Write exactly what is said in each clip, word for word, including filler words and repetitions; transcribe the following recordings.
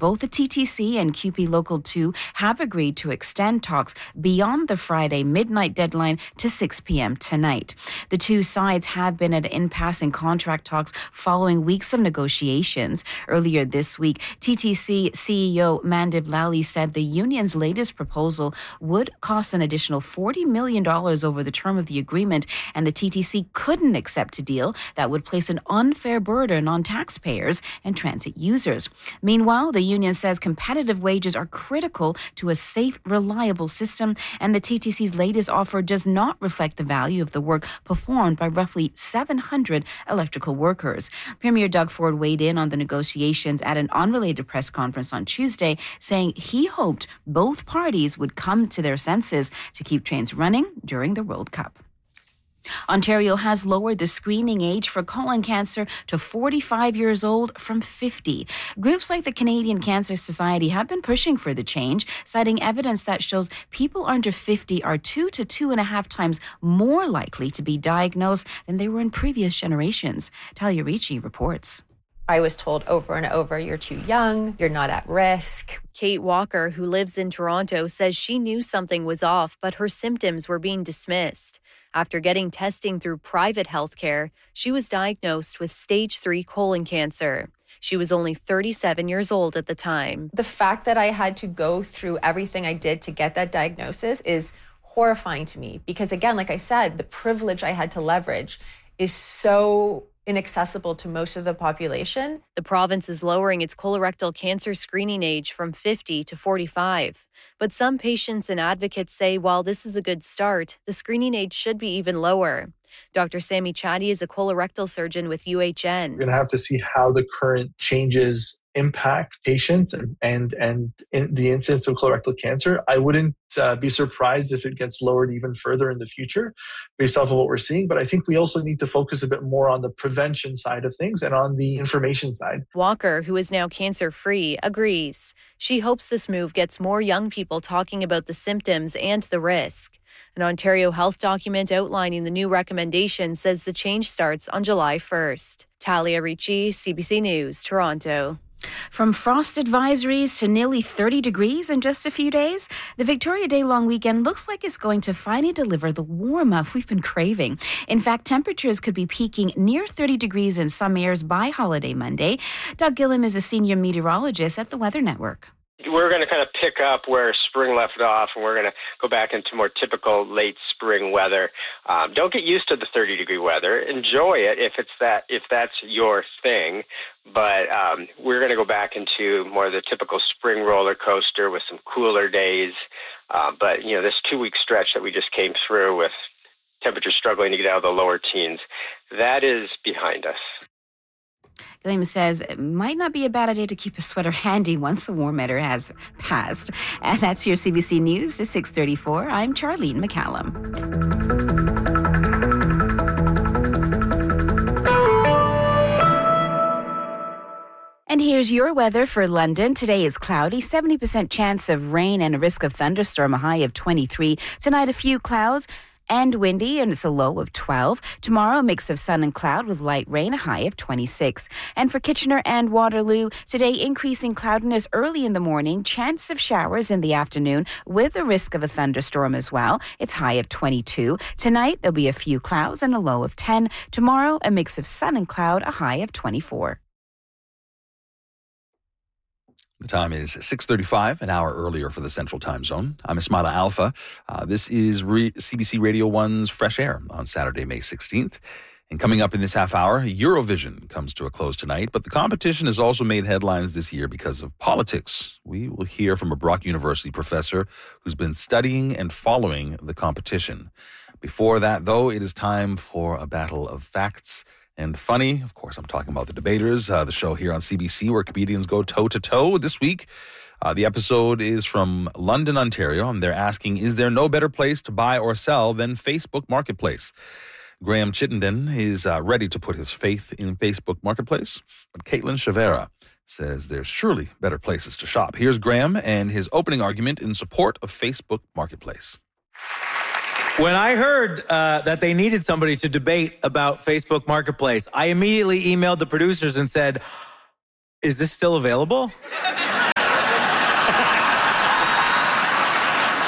both the T T C and C U P E Local two have agreed to extend talks beyond the Friday midnight deadline to six p.m. tonight. The two sides have been at an impasse in contract talks following weeks of negotiations. Earlier this week, T T C C E O Mandip Lally said the union's latest proposal would cost an additional forty million dollars over the term of the agreement, and the T T C couldn't accept a deal that would place an unfair burden on taxpayers and transit users. Meanwhile, the union says competitive wages are critical to a safe, reliable system, and the T T C's latest offer does not reflect the value of the work performed by roughly seven hundred electrical workers. Premier Doug Ford weighed in on the negotiations at an unrelated press conference on Tuesday, saying he hoped both parties would come to their senses to keep trains running during the World Cup. Ontario has lowered the screening age for colon cancer to forty-five years old from fifty. Groups like the Canadian Cancer Society have been pushing for the change, citing evidence that shows people under fifty are two to two and a half times more likely to be diagnosed than they were in previous generations. Talia Ricci reports. I was told over and over, you're too young, you're not at risk. Kate Walker, who lives in Toronto, says she knew something was off, but her symptoms were being dismissed. After getting testing through private healthcare, she was diagnosed with stage three colon cancer. She was only thirty-seven years old at the time. The fact that I had to go through everything I did to get that diagnosis is horrifying to me because, again, like I said, the privilege I had to leverage is so inaccessible to most of the population. The province is lowering its colorectal cancer screening age from fifty to forty-five. But some patients and advocates say while this is a good start, the screening age should be even lower. Doctor Sammy Chatty is a colorectal surgeon with U H N. We're going to have to see how the current changes impact patients and and, and in the incidence of colorectal cancer. I wouldn't uh, be surprised if it gets lowered even further in the future based off of what we're seeing. But I think we also need to focus a bit more on the prevention side of things and on the information side. Walker, who is now cancer-free, agrees. She hopes this move gets more young people talking about the symptoms and the risk. An Ontario health document outlining the new recommendation says the change starts on July first. Talia Ricci, C B C News, Toronto. From frost advisories to nearly thirty degrees in just a few days, the Victoria Day long weekend looks like it's going to finally deliver the warm-up we've been craving. In fact, temperatures could be peaking near thirty degrees in some areas by holiday Monday. Doug Gillam is a senior meteorologist at the Weather Network. We're going to kind of pick up where spring left off, and we're going to go back into more typical late spring weather. Um, don't get used to the thirty degree weather. Enjoy it if it's that if that's your thing. But um, we're going to go back into more of the typical spring roller coaster with some cooler days. Uh, but you know, this two week stretch that we just came through with temperatures struggling to get out of the lower teens, that is behind us. Gilliam says it might not be a bad idea to keep a sweater handy once the warm weather has passed. And that's your C B C News to six thirty-four. I'm Charlene McCallum. And here's your weather for London. Today is cloudy, seventy percent chance of rain and a risk of thunderstorm, a high of twenty-three. Tonight, a few clouds and windy, and it's a low of twelve. Tomorrow, a mix of sun and cloud with light rain, a high of twenty-six. And for Kitchener and Waterloo, today increasing cloudiness early in the morning, chance of showers in the afternoon with a risk of a thunderstorm as well. It's high of twenty-two. Tonight, there'll be a few clouds and a low of ten. Tomorrow, a mix of sun and cloud, a high of twenty-four. The time is six thirty-five, an hour earlier for the Central Time Zone. I'm Ismaila Alfa. Uh, this is Re- C B C Radio one's Fresh Air on Saturday, May sixteenth. And coming up in this half hour, Eurovision comes to a close tonight, but the competition has also made headlines this year because of politics. We will hear from a Brock University professor who's been studying and following the competition. Before that, though, it is time for a battle of facts and funny. Of course, I'm talking about The Debaters, uh, the show here on C B C where comedians go toe-to-toe. This week, uh, the episode is from London, Ontario, and they're asking, is there no better place to buy or sell than Facebook Marketplace? Graham Chittenden is uh, ready to put his faith in Facebook Marketplace, but Caitlin Chavera says there's surely better places to shop. Here's Graham and his opening argument in support of Facebook Marketplace. When I heard uh, that they needed somebody to debate about Facebook Marketplace, I immediately emailed the producers and said, is this still available?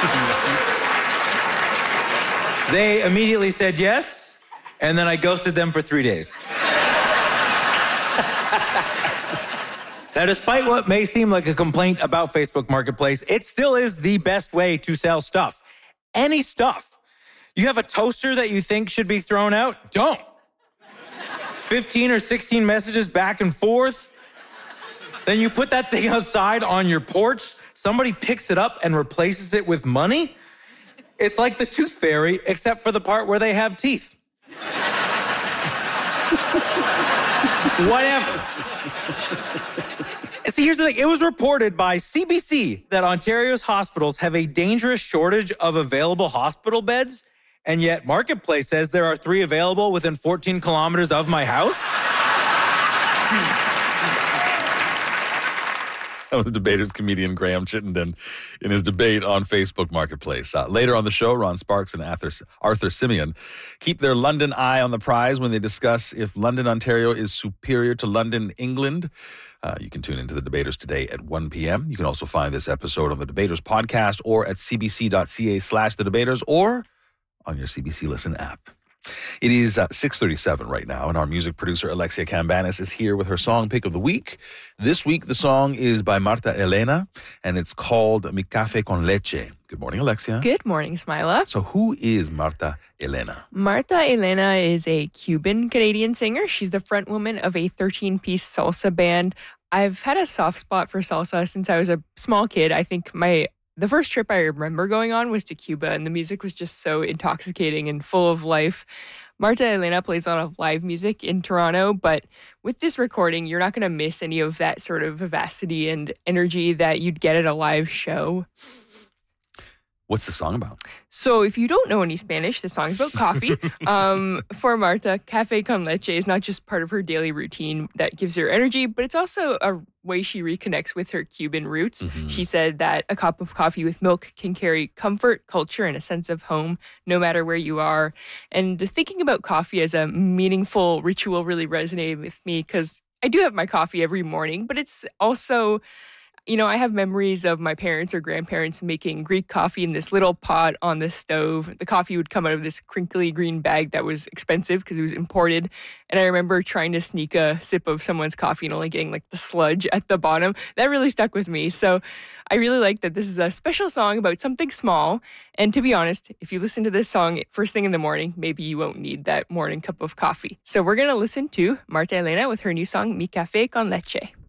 They immediately said yes, and then I ghosted them for three days. Now, despite what may seem like a complaint about Facebook Marketplace, it still is the best way to sell stuff. Any stuff. You have a toaster that you think should be thrown out? Don't. fifteen or sixteen messages back and forth. Then you put that thing outside on your porch. Somebody picks it up and replaces it with money. It's like the Tooth Fairy, except for the part where they have teeth. Whatever. See, here's the thing. It was reported by C B C that Ontario's hospitals have a dangerous shortage of available hospital beds, and yet Marketplace says there are three available within fourteen kilometers of my house. That was Debaters comedian Graham Chittenden in his debate on Facebook Marketplace. Uh, later on the show, Ron Sparks and Arthur, Arthur Simeon keep their London eye on the prize when they discuss if London, Ontario is superior to London, England. Uh, you can tune into the Debaters today at one p.m. You can also find this episode on the Debaters podcast or at cbc.ca slash the Debaters or on your C B C Listen app. It is uh, six thirty-seven right now, and our music producer, Alexia Cambanis, is here with her song pick of the week. This week, the song is by Marta Elena, and it's called Mi Café con Leche. Good morning, Alexia. Good morning, Smila. So who is Marta Elena? Marta Elena is a Cuban-Canadian singer. She's the front woman of a thirteen-piece salsa band. I've had a soft spot for salsa since I was a small kid. I think my The first trip I remember going on was to Cuba, and the music was just so intoxicating and full of life. Marta Elena plays a lot of live music in Toronto, but with this recording, you're not going to miss any of that sort of vivacity and energy that you'd get at a live show. What's the song about? So if you don't know any Spanish, the song's about coffee. um, for Marta, Café con Leche is not just part of her daily routine that gives her energy, but it's also a way she reconnects with her Cuban roots. Mm-hmm. She said that a cup of coffee with milk can carry comfort, culture, and a sense of home, no matter where you are. And thinking about coffee as a meaningful ritual really resonated with me because I do have my coffee every morning, but it's also... You know, I have memories of my parents or grandparents making Greek coffee in this little pot on the stove. The coffee would come out of this crinkly green bag that was expensive because it was imported. And I remember trying to sneak a sip of someone's coffee and only getting like the sludge at the bottom. That really stuck with me. So I really like that this is a special song about something small. And to be honest, if you listen to this song first thing in the morning, maybe you won't need that morning cup of coffee. So we're going to listen to Marta Elena with her new song, Mi Café con Leche.